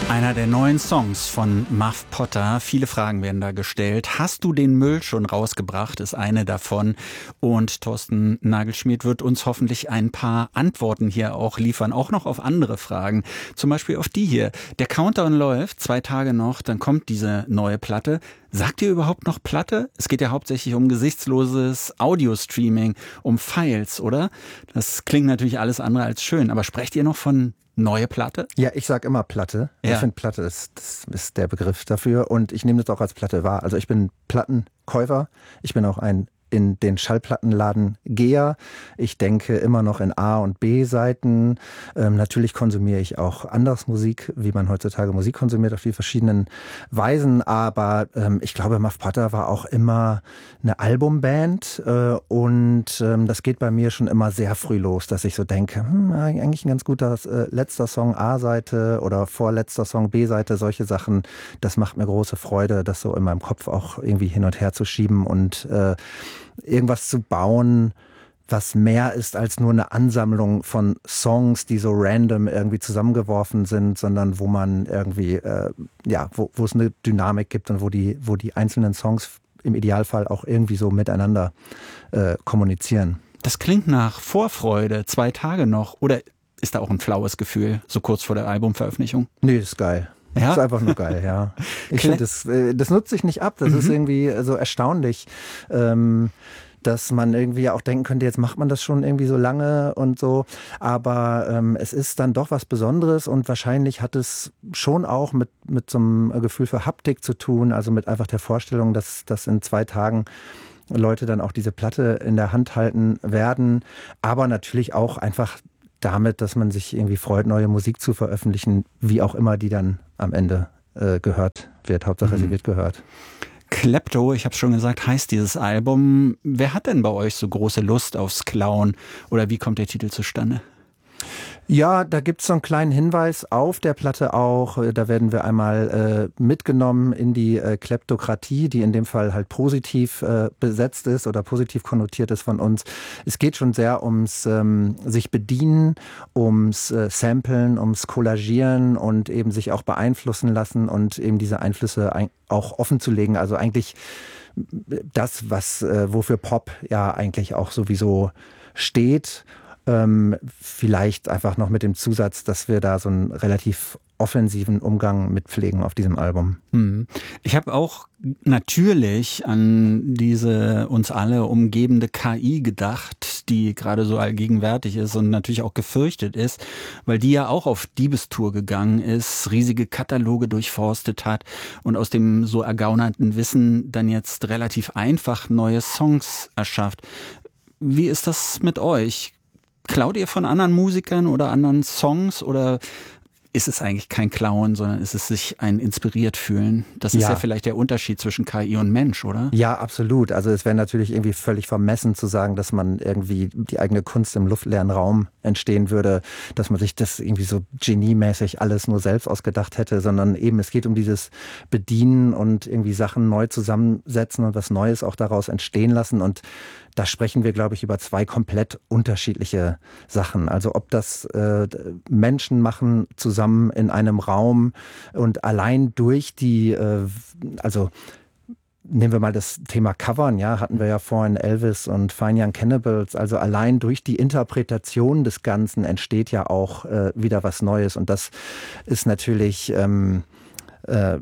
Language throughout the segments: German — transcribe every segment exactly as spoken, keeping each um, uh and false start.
Einer der neuen Songs von Muff Potter. Viele Fragen werden da gestellt. Hast du den Müll schon rausgebracht? Ist eine davon. Und Thorsten Nagelschmidt wird uns hoffentlich ein paar Antworten hier auch liefern. Auch noch auf andere Fragen. Zum Beispiel auf die hier. Der Countdown läuft. Zwei Tage noch. Dann kommt diese neue Platte. Sagt ihr überhaupt noch Platte? Es geht ja hauptsächlich um gesichtsloses Audio-Streaming, um Files, oder? Das klingt natürlich alles andere als schön. Aber sprecht ihr noch von neue Platte? Ja, ich sag immer Platte. Ja. Ich finde Platte ist, das ist der Begriff dafür und ich nehme das auch als Platte wahr. Also ich bin Plattenkäufer, ich bin auch ein in den Schallplattenladen Geher. Ich denke immer noch in A- und B-Seiten. Ähm, natürlich konsumiere ich auch anderes Musik, wie man heutzutage Musik konsumiert, auf die verschiedenen Weisen. Aber ähm, ich glaube, Muff Potter war auch immer eine Albumband. Äh, und ähm, das geht bei mir schon immer sehr früh los, dass ich so denke, hm, eigentlich ein ganz guter äh, letzter Song A-Seite oder vorletzter Song B-Seite. Solche Sachen, das macht mir große Freude, das so in meinem Kopf auch irgendwie hin und her zu schieben und äh, irgendwas zu bauen, was mehr ist als nur eine Ansammlung von Songs, die so random irgendwie zusammengeworfen sind, sondern wo man irgendwie, äh, ja, wo, wo es eine Dynamik gibt und wo die, wo die einzelnen Songs im Idealfall auch irgendwie so miteinander äh, kommunizieren. Das klingt nach Vorfreude, zwei Tage noch. Oder ist da auch ein flaues Gefühl, so kurz vor der Albumveröffentlichung? Nee, ist geil. Ja? Das ist einfach nur geil, ja. Ich finde, das, das nutze ich nicht ab. Das mhm. ist irgendwie so erstaunlich, ähm, dass man irgendwie auch denken könnte, jetzt macht man das schon irgendwie so lange und so. Aber ähm, es ist dann doch was Besonderes und wahrscheinlich hat es schon auch mit, mit so einem Gefühl für Haptik zu tun, also mit einfach der Vorstellung, dass, dass in zwei Tagen Leute dann auch diese Platte in der Hand halten werden. Aber natürlich auch einfach damit, dass man sich irgendwie freut, neue Musik zu veröffentlichen, wie auch immer die dann am Ende äh, gehört wird. Hauptsache, mhm. sie wird gehört. Klepto, ich habe es schon gesagt, heißt dieses Album. Wer hat denn bei euch so große Lust aufs Klauen? Oder wie kommt der Titel zustande? Ja, da gibt's so einen kleinen Hinweis auf der Platte auch. Da werden wir einmal äh, mitgenommen in die äh, Kleptokratie, die in dem Fall halt positiv äh, besetzt ist oder positiv konnotiert ist von uns. Es geht schon sehr ums ähm, sich bedienen, ums äh, Samplen, ums Kollagieren und eben sich auch beeinflussen lassen und eben diese Einflüsse ein- auch offen zu legen. Also eigentlich das, was äh, wofür Pop ja eigentlich auch sowieso steht. Ähm, vielleicht einfach noch mit dem Zusatz, dass wir da so einen relativ offensiven Umgang mit pflegen auf diesem Album. Ich habe auch natürlich an diese uns alle umgebende K I gedacht, die gerade so allgegenwärtig ist und natürlich auch gefürchtet ist, weil die ja auch auf Diebestour gegangen ist, riesige Kataloge durchforstet hat und aus dem so ergaunerten Wissen dann jetzt relativ einfach neue Songs erschafft. Wie ist das mit euch? Klaut ihr von anderen Musikern oder anderen Songs oder ist es eigentlich kein Klauen, sondern ist es sich ein inspiriert fühlen? Das ist ja, ja vielleicht der Unterschied zwischen K I und Mensch, oder? Ja, absolut. Also es wäre natürlich irgendwie völlig vermessen zu sagen, dass man irgendwie die eigene Kunst im luftleeren Raum entstehen würde, dass man sich das irgendwie so geniemäßig alles nur selbst ausgedacht hätte, sondern eben es geht um dieses Bedienen und irgendwie Sachen neu zusammensetzen und was Neues auch daraus entstehen lassen und da sprechen wir, glaube ich, über zwei komplett unterschiedliche Sachen. Also ob das äh, Menschen machen zusammen in einem Raum und allein durch die, äh, also nehmen wir mal das Thema Covern, ja, hatten wir ja vorhin Elvis und Fine Young Cannibals. Also allein durch die Interpretation des Ganzen entsteht ja auch äh, wieder was Neues. Und das ist natürlich ähm, äh,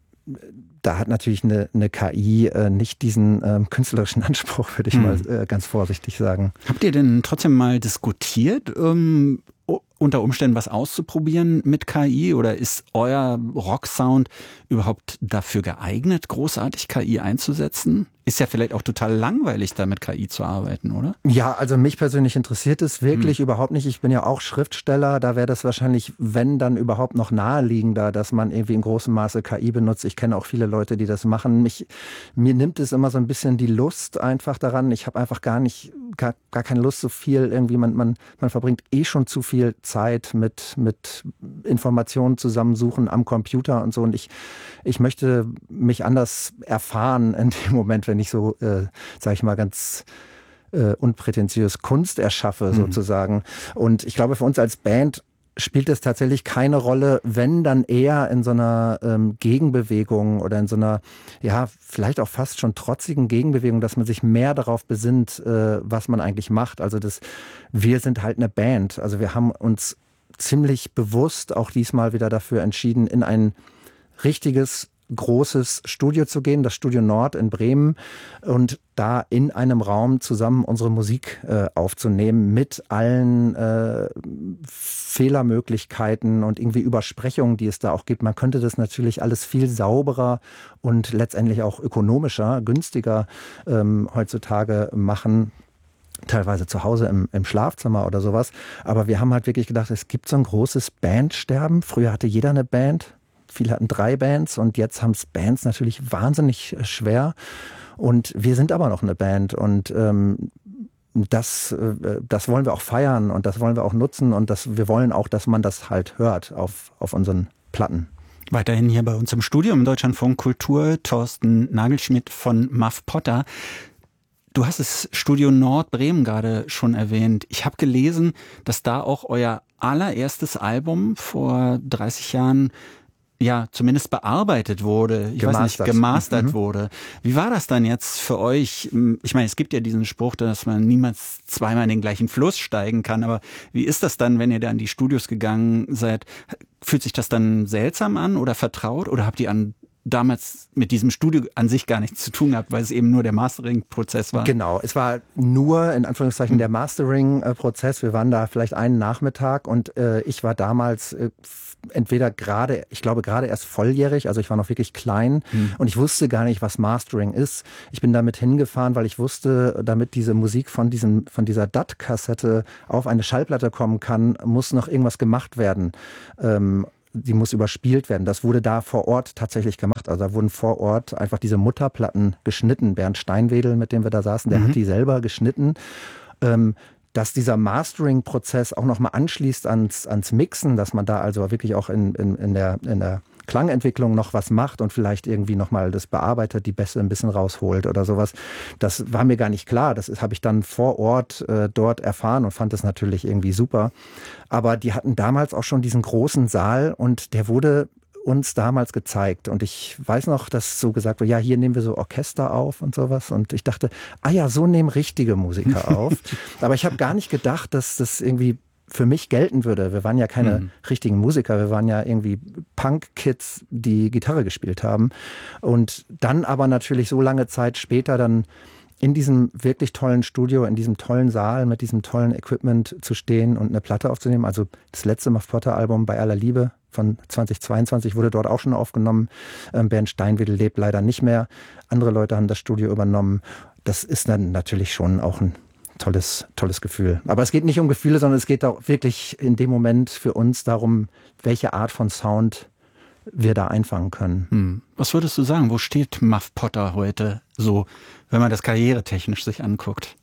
da hat natürlich eine, eine K I äh, nicht diesen ähm, künstlerischen Anspruch, würde ich hm. mal äh, ganz vorsichtig sagen. Habt ihr denn trotzdem mal diskutiert, ähm, unter Umständen was auszuprobieren mit K I oder ist euer Rocksound überhaupt dafür geeignet, großartig K I einzusetzen? Ist ja vielleicht auch total langweilig, da mit K I zu arbeiten, oder? Ja, also mich persönlich interessiert es wirklich hm. überhaupt nicht. Ich bin ja auch Schriftsteller, da wäre das wahrscheinlich, wenn dann überhaupt noch naheliegender, dass man irgendwie in großem Maße K I benutzt. Ich kenne auch viele Leute, die das machen. Mich, mir nimmt es immer so ein bisschen die Lust einfach daran. Ich habe einfach gar nicht, gar, gar keine Lust so viel irgendwie. Man, man, man verbringt eh schon zu viel Zeit mit, mit Informationen zusammensuchen am Computer und so. Und ich, ich möchte mich anders erfahren in dem Moment, wenn ich so, äh, sage ich mal, ganz äh, unprätentiös Kunst erschaffe, mhm. sozusagen. Und ich glaube, für uns als Band spielt es tatsächlich keine Rolle, wenn dann eher in so einer ähm, Gegenbewegung oder in so einer, ja, vielleicht auch fast schon trotzigen Gegenbewegung, dass man sich mehr darauf besinnt, äh, was man eigentlich macht. Also das, wir sind halt eine Band. Also wir haben uns ziemlich bewusst auch diesmal wieder dafür entschieden, in ein richtiges großes Studio zu gehen, das Studio Nord in Bremen, und da in einem Raum zusammen unsere Musik äh, aufzunehmen mit allen äh, Fehlermöglichkeiten und irgendwie Übersprechungen, die es da auch gibt. Man könnte das natürlich alles viel sauberer und letztendlich auch ökonomischer, günstiger ähm, heutzutage machen. Teilweise zu Hause im, im Schlafzimmer oder sowas. Aber wir haben halt wirklich gedacht, es gibt so ein großes Bandsterben. Früher hatte jeder eine Band. Viele hatten drei Bands und jetzt haben es Bands natürlich wahnsinnig schwer. Und wir sind aber noch eine Band und ähm, das, äh, das wollen wir auch feiern und das wollen wir auch nutzen und das, wir wollen auch, dass man das halt hört auf, auf unseren Platten. Weiterhin hier bei uns im Studio im Deutschlandfunk Kultur, Thorsten Nagelschmidt von Muff Potter. Du hast das Studio Nord Bremen gerade schon erwähnt. Ich habe gelesen, dass da auch euer allererstes Album vor dreißig Jahren ja zumindest bearbeitet wurde, ich gemastert. weiß nicht, gemastert mhm. wurde. Wie war das dann jetzt für euch? Ich meine, es gibt ja diesen Spruch, dass man niemals zweimal in den gleichen Fluss steigen kann, aber wie ist das dann, wenn ihr da in die Studios gegangen seid? Fühlt sich das dann seltsam an oder vertraut oder habt ihr an damals mit diesem Studio an sich gar nichts zu tun gehabt, weil es eben nur der Mastering-Prozess war? Genau, es war nur in Anführungszeichen der Mastering-Prozess. Wir waren da vielleicht einen Nachmittag und äh, ich war damals äh, entweder gerade, ich glaube gerade erst volljährig, also ich war noch wirklich klein hm. und ich wusste gar nicht, was Mastering ist. Ich bin damit hingefahren, weil ich wusste, damit diese Musik von diesem, von dieser D A T-Kassette auf eine Schallplatte kommen kann, muss noch irgendwas gemacht werden. Ähm, die muss überspielt werden. Das wurde da vor Ort tatsächlich gemacht. Also da wurden vor Ort einfach diese Mutterplatten geschnitten. Bernd Steinwedel, mit dem wir da saßen, der mhm. hat die selber geschnitten. Ähm, dass dieser Mastering-Prozess auch nochmal anschließt ans, ans Mixen, dass man da also wirklich auch in, in, in, der, in der Klangentwicklung noch was macht und vielleicht irgendwie nochmal das bearbeitet, die Bässe ein bisschen rausholt oder sowas. Das war mir gar nicht klar. Das habe ich dann vor Ort äh, dort erfahren und fand das natürlich irgendwie super. Aber die hatten damals auch schon diesen großen Saal und der wurde uns damals gezeigt. Und ich weiß noch, dass so gesagt wurde, ja, hier nehmen wir so Orchester auf und sowas. Und ich dachte, ah ja, so nehmen richtige Musiker auf. Aber ich habe gar nicht gedacht, dass das irgendwie für mich gelten würde. Wir waren ja keine mhm. richtigen Musiker, wir waren ja irgendwie Punk-Kids, die Gitarre gespielt haben. Und dann aber natürlich so lange Zeit später dann in diesem wirklich tollen Studio, in diesem tollen Saal mit diesem tollen Equipment zu stehen und eine Platte aufzunehmen. Also das letzte Muff Potter Album Bei aller Liebe von zweitausendzweiundzwanzig wurde dort auch schon aufgenommen. Ähm, Bernd Steinwedel lebt leider nicht mehr. Andere Leute haben das Studio übernommen. Das ist dann natürlich schon auch ein Tolles, tolles Gefühl. Aber es geht nicht um Gefühle, sondern es geht auch wirklich in dem Moment für uns darum, welche Art von Sound wir da einfangen können. Hm. Was würdest du sagen, wo steht Muff Potter heute so, wenn man das karrieretechnisch sich anguckt?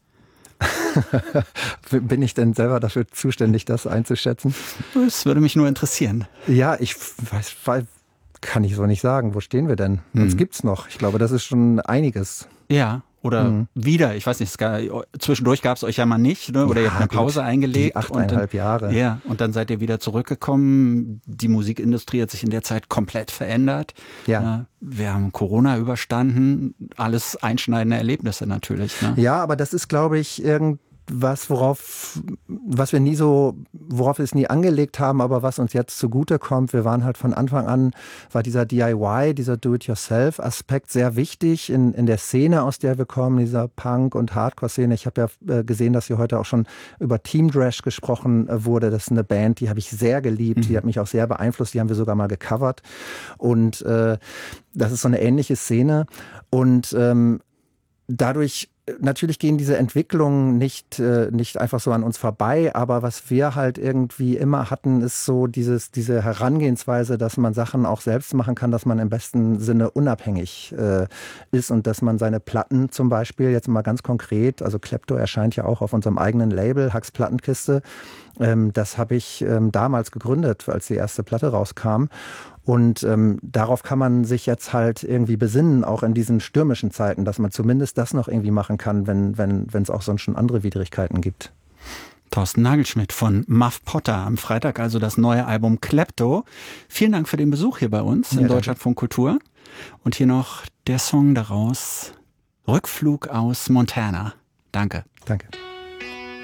Bin ich denn selber dafür zuständig, das einzuschätzen? Das würde mich nur interessieren. Ja, ich weiß, kann ich so nicht sagen. Wo stehen wir denn? Hm. Uns gibt's noch. Ich glaube, das ist schon einiges. Ja. Oder mhm. wieder, ich weiß nicht, es gab, zwischendurch gab es euch ja mal nicht, ne? Oder ja, ihr habt eine Pause gut, eingelegt. Die achteinhalb und dann, Jahre. Ja, und dann seid ihr wieder zurückgekommen. Die Musikindustrie hat sich in der Zeit komplett verändert. Ja. Wir haben Corona überstanden, alles einschneidende Erlebnisse natürlich. Ne? Ja, aber das ist, glaube ich, irgendwie was, worauf, was wir nie so, worauf wir es nie angelegt haben, aber was uns jetzt zugute kommt. Wir waren halt von Anfang an, war dieser D I Y, dieser Do-it-yourself-Aspekt sehr wichtig in, in der Szene, aus der wir kommen, dieser Punk- und Hardcore-Szene. Ich habe ja äh, gesehen, dass hier heute auch schon über Team Drash gesprochen äh, wurde. Das ist eine Band, die habe ich sehr geliebt, mhm. die hat mich auch sehr beeinflusst, die haben wir sogar mal gecovert. Und äh, das ist so eine ähnliche Szene. Und ähm, dadurch natürlich gehen diese Entwicklungen nicht, äh, nicht einfach so an uns vorbei, aber was wir halt irgendwie immer hatten, ist so dieses, diese Herangehensweise, dass man Sachen auch selbst machen kann, dass man im besten Sinne unabhängig äh, ist und dass man seine Platten zum Beispiel, jetzt mal ganz konkret, also Klepto erscheint ja auch auf unserem eigenen Label, Hacks Plattenkiste, ähm, das habe ich ähm, damals gegründet, als die erste Platte rauskam. Und ähm, darauf kann man sich jetzt halt irgendwie besinnen, auch in diesen stürmischen Zeiten, dass man zumindest das noch irgendwie machen kann, wenn wenn wenn es auch sonst schon andere Widrigkeiten gibt. Thorsten Nagelschmidt von Muff Potter. Am Freitag also das neue Album Klepto. Vielen Dank für den Besuch hier bei uns in ja, Deutschlandfunk Kultur. Und hier noch der Song daraus, Rückflug aus Montana. Danke. Danke.